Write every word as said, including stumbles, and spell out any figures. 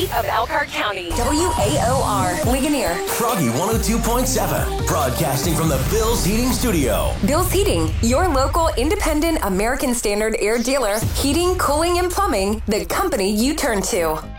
of Elkhart County. W A O R, Ligonier. Froggy one oh two point seven, broadcasting from the Bill's Heating Studio. Bill's Heating, your local independent American Standard air dealer. Heating, cooling, and plumbing, the company you turn to.